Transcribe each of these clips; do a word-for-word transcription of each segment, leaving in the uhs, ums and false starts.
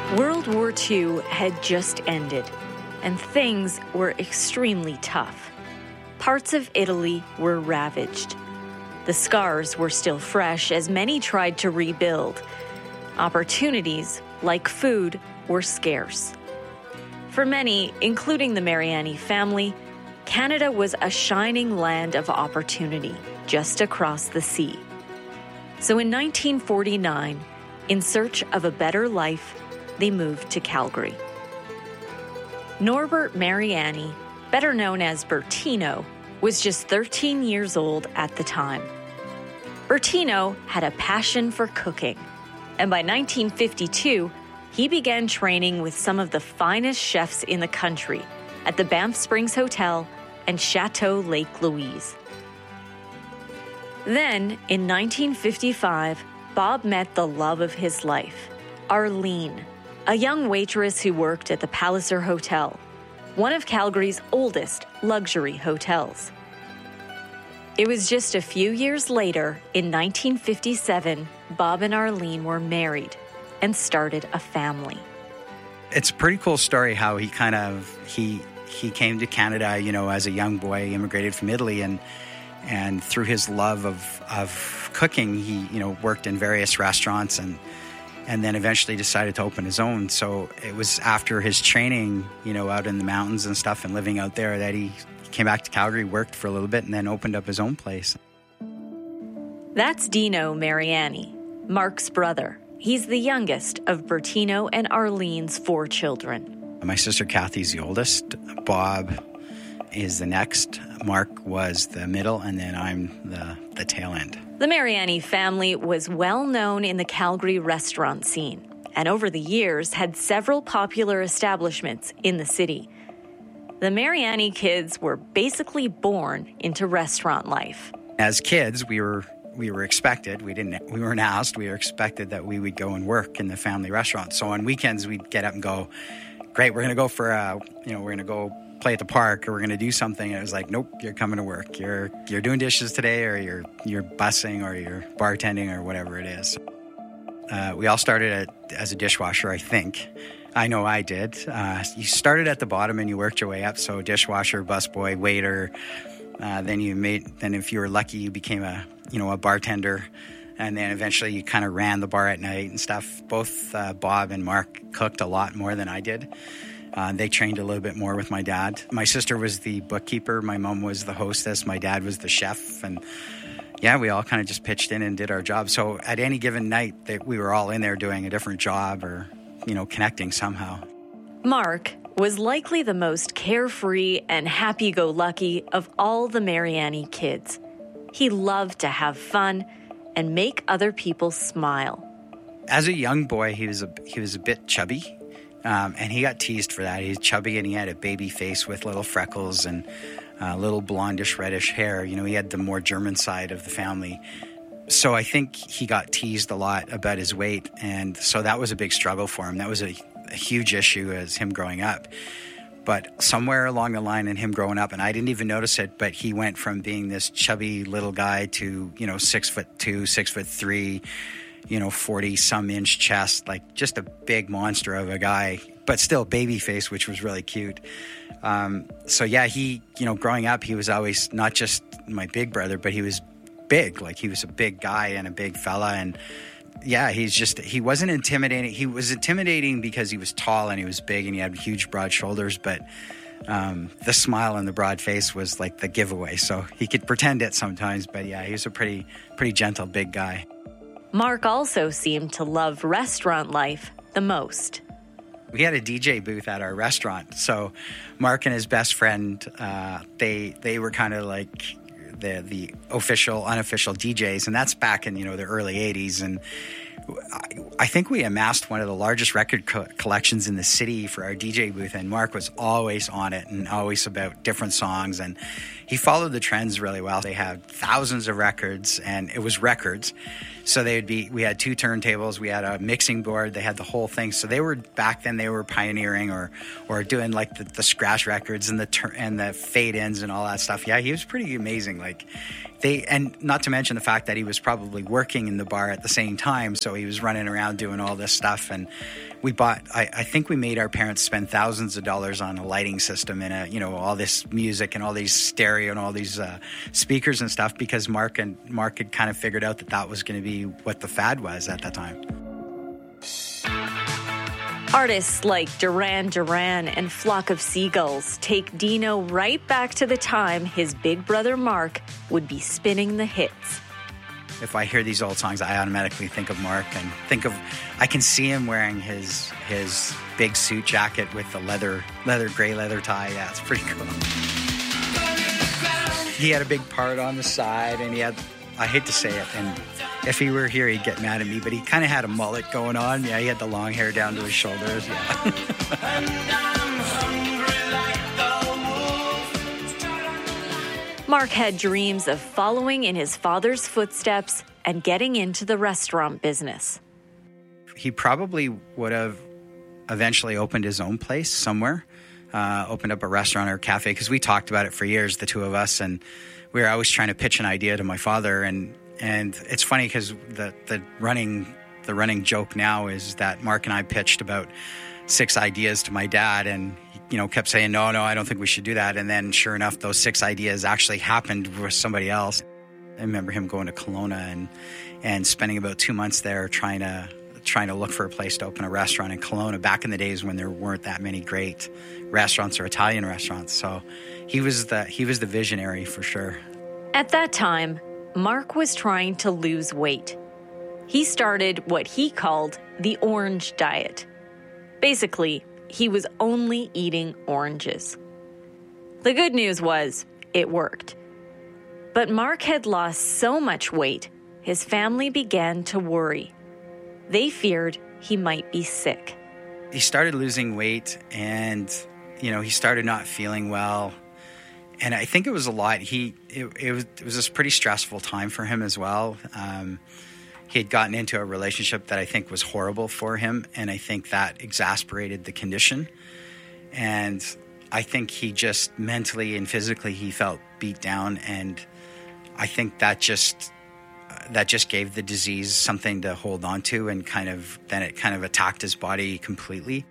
World War Two had just ended, and things were extremely tough. Parts of Italy were ravaged. The scars were still fresh as many tried to rebuild. Opportunities, like food, were scarce. For many, including the Mariani family, Canada was a shining land of opportunity just across the sea. So in nineteen forty-nine, in search of a better life, they moved to Calgary. Norbert Mariani, better known as Bertino, was just thirteen years old at the time. Bertino had a passion for cooking, and by nineteen fifty-two, he began training with some of the finest chefs in the country at the Banff Springs Hotel and Chateau Lake Louise. Then, in nineteen fifty-five, Bob met the love of his life, Arlene, a young waitress who worked at the Palliser Hotel, one of Calgary's oldest luxury hotels. It was just a few years later, in nineteen fifty-seven, Bob and Arlene were married and started a family. It's a pretty cool story how he kind of, he he came to Canada, you know, as a young boy, immigrated from Italy, and and through his love of of cooking, he, you know, worked in various restaurants and and then eventually decided to open his own. So it was after his training, you know, out in the mountains and stuff and living out there that he came back to Calgary, worked for a little bit, and then opened up his own place. That's Dino Mariani, Mark's brother. He's the youngest of Bertino and Arlene's four children. My sister Kathy's the oldest. Bob is the next. Mark was the middle, and then I'm the, the tail end. The Mariani family was well known in the Calgary restaurant scene, and over the years had several popular establishments in the city. The Mariani kids were basically born into restaurant life. As kids, we were we were expected. We didn't. We weren't asked. We were expected that we would go and work in the family restaurant. So on weekends, we'd get up and go. Great, we're going to go for a. You know, we're going to go play at the park, or we're going to do something. And it was like, nope, you're coming to work. You're you're doing dishes today, or you're you're bussing, or you're bartending, or whatever it is. Uh, we all started at, as a dishwasher, I think. I know I did. Uh, you started at the bottom and you worked your way up. So dishwasher, busboy, waiter. Uh, then you made. Then if you were lucky, you became a you know a bartender, and then eventually you kind of ran the bar at night and stuff. Both uh, Bob and Mark cooked a lot more than I did. Uh, they trained a little bit more with my dad. My sister was the bookkeeper. My mom was the hostess. My dad was the chef. And yeah, we all kind of just pitched in and did our job. So at any given night, they, we were all in there doing a different job or, you know, connecting somehow. Mark was likely the most carefree and happy-go-lucky of all the Mariani kids. He loved to have fun and make other people smile. As a young boy, he was a, he was a bit chubby. Um, and he got teased for that. He's chubby and he had a baby face with little freckles and uh, little blondish, reddish hair. You know, he had the more German side of the family. So I think he got teased a lot about his weight. And so that was a big struggle for him. That was a, a huge issue as him growing up. But somewhere along the line in him growing up, and I didn't even notice it, but he went from being this chubby little guy to, you know, six foot two, six foot three, you know, forty some inch chest, like just a big monster of a guy, but still baby face, which was really cute. Um, so yeah, he, you know, growing up, he was always not just my big brother, but he was big. Like he was a big guy and a big fella. And yeah, he's just, he wasn't intimidating. He was intimidating because he was tall and he was big and he had huge broad shoulders, but um, the smile and the broad face was like the giveaway. So he could pretend it sometimes, but yeah, he was a pretty, pretty gentle, big guy. Mark also seemed to love restaurant life the most. We had a D J booth at our restaurant. So Mark and his best friend, uh, they they were kind of like the the official, unofficial D Js. And that's back in, you know, the early eighties. And I, I think we amassed one of the largest record co- collections in the city for our D J booth. And Mark was always on it and always about different songs. And he followed the trends really well. They had thousands of records, and it was records. So they would be, we had two turntables, we had a mixing board, they had the whole thing. So they were, back then they were pioneering or or doing like the, the scratch records and the tur- and the fade ins and all that stuff. Yeah, he was pretty amazing. Like they, and not to mention the fact that he was probably working in the bar at the same time. So he was running around doing all this stuff. And we bought, I, I think we made our parents spend thousands of dollars on a lighting system and a, you know, all this music and all these stereo and all these uh, speakers and stuff, because Mark and Mark had kind of figured out that that was going to be what the fad was at that time. Artists like Duran Duran and Flock of Seagulls take Dino right back to the time his big brother Mark would be spinning the hits. If I hear these old songs, I automatically think of Mark and think of, I can see him wearing his his big suit jacket with the leather, leather, gray leather tie. Yeah, it's pretty cool. He had a big part on the side, and he had, I hate to say it, and if he were here, he'd get mad at me, but he kind of had a mullet going on. Yeah, he had the long hair down to his shoulders. Yeah. Mark had dreams of following in his father's footsteps and getting into the restaurant business. He probably would have eventually opened his own place somewhere, uh, opened up a restaurant or a cafe, because we talked about it for years, the two of us, and we were always trying to pitch an idea to my father. And and it's funny because the the running the running joke now is that Mark and I pitched about six ideas to my dad, and you know, kept saying, no, no, I don't think we should do that. And then sure enough, those six ideas actually happened with somebody else. I remember him going to Kelowna and and spending about two months there trying to trying to look for a place to open a restaurant in Kelowna back in the days when there weren't that many great restaurants or Italian restaurants. So he was the he was the visionary for sure. At that time, Mark was trying to lose weight. He started what he called the orange diet. Basically, he was only eating oranges. The good news was, it worked. But Mark had lost so much weight, his family began to worry. They feared he might be sick. He started losing weight, and, you know, he started not feeling well. And I think it was a lot. He it, it was it was a pretty stressful time for him as well. Um, he had gotten into a relationship that I think was horrible for him, and I think that exasperated the condition. And I think he just mentally and physically he felt beat down, and I think that just uh, that just gave the disease something to hold on to, and kind of then it kind of attacked his body completely.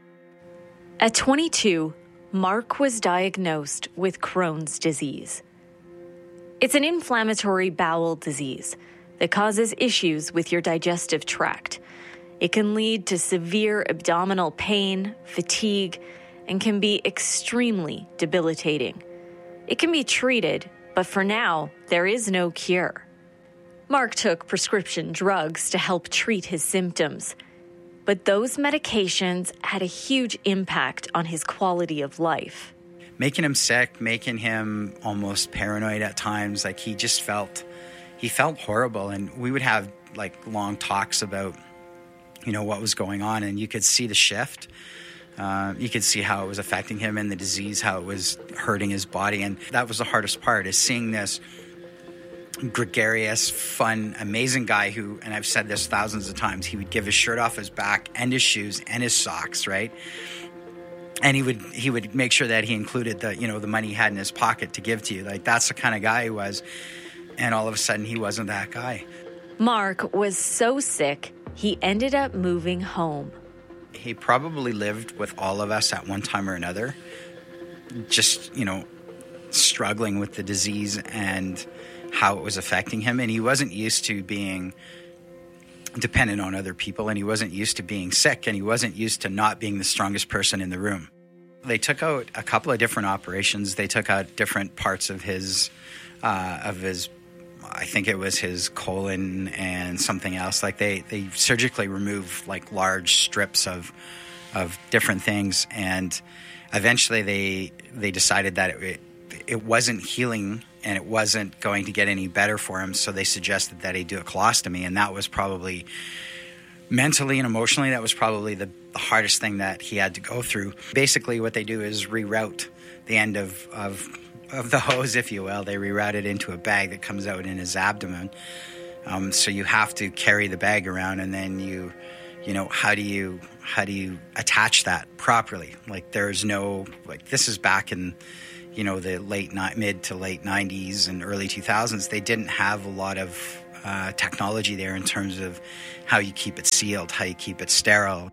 At twenty-two, Mark was diagnosed with Crohn's disease. It's an inflammatory bowel disease that causes issues with your digestive tract. It can lead to severe abdominal pain, fatigue, and can be extremely debilitating. It can be treated, but for now, there is no cure. Mark took prescription drugs to help treat his symptoms, but those medications had a huge impact on his quality of life. Making him sick, making him almost paranoid at times. Like he just felt, he felt horrible. And we would have like long talks about, you know, what was going on. And you could see the shift. Uh, you could see how it was affecting him and the disease, how it was hurting his body. And that was the hardest part, is seeing this gregarious, fun, amazing guy who, and I've said this thousands of times, he would give his shirt off his back and his shoes and his socks, right? And he would he would make sure that he included the, you know, the money he had in his pocket to give to you. Like, that's the kind of guy he was. And all of a sudden, he wasn't that guy. Mark was so sick, he ended up moving home. He probably lived with all of us at one time or another, just, you know, struggling with the disease and how it was affecting him. And he wasn't used to being dependent on other people, and he wasn't used to being sick, and he wasn't used to not being the strongest person in the room. They took out a couple of different operations. They took out different parts of his, uh, of his, I think it was his colon and something else. Like they, they surgically removed like large strips of, of different things. And eventually they, they decided that it, it wasn't healing and it wasn't going to get any better for him. So they suggested that he do a colostomy. And that was probably mentally and emotionally, that was probably the, the hardest thing that he had to go through. Basically what they do is reroute the end of, of, of the hose, if you will. They reroute it into a bag that comes out in his abdomen. Um, so you have to carry the bag around, and then you, you know, how do you, how do you attach that properly? Like there's no, like this is back in, you know, the late ni- mid to late nineties and early two thousands, they didn't have a lot of uh, technology there in terms of how you keep it sealed, how you keep it sterile.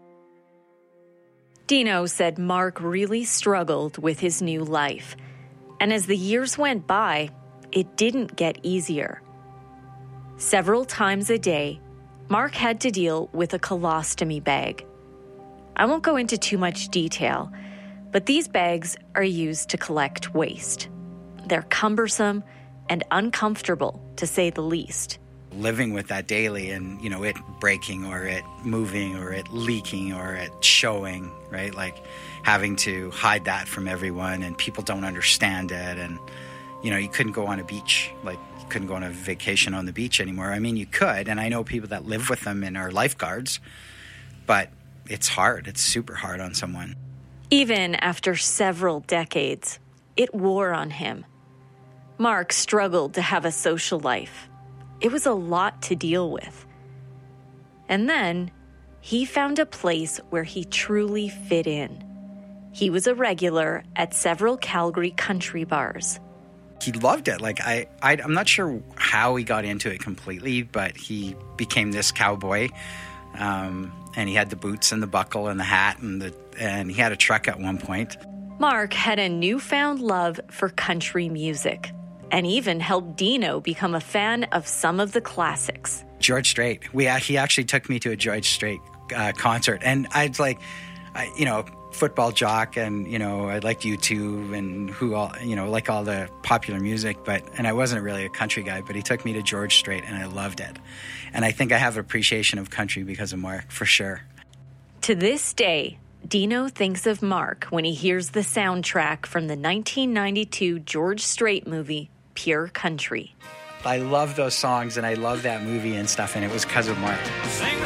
Dino said Mark really struggled with his new life. And as the years went by, it didn't get easier. Several times a day, Mark had to deal with a colostomy bag. I won't go into too much detail, but these bags are used to collect waste. They're cumbersome and uncomfortable, to say the least. Living with that daily and, you know, it breaking or it moving or it leaking or it showing, right? Like having to hide that from everyone and people don't understand it. And, you know, you couldn't go on a beach, like you couldn't go on a vacation on the beach anymore. I mean, you could, and I know people that live with them and are lifeguards, but it's hard. It's super hard on someone. Even after several decades, it wore on him. Mark struggled to have a social life. It was a lot to deal with. And then he found a place where he truly fit in. He was a regular at several Calgary country bars. He loved it. Like I, I, I'm not sure how he got into it completely, but he became this cowboy. Um, and he had the boots and the buckle and the hat and the and he had a truck at one point. Mark had a newfound love for country music and even helped Dino become a fan of some of the classics. George Strait. We he actually took me to a George Strait uh, concert, and I'd like, I, you know, football jock, and you know, I liked U two and who all, you know, like all the popular music, but and I wasn't really a country guy, but he took me to George Strait, and I loved it, and I think I have an appreciation of country because of Mark for sure. To this day, Dino thinks of Mark when he hears the soundtrack from the nineteen ninety-two George Strait movie, Pure Country. I love those songs and I love that movie and stuff, and it was because of Mark.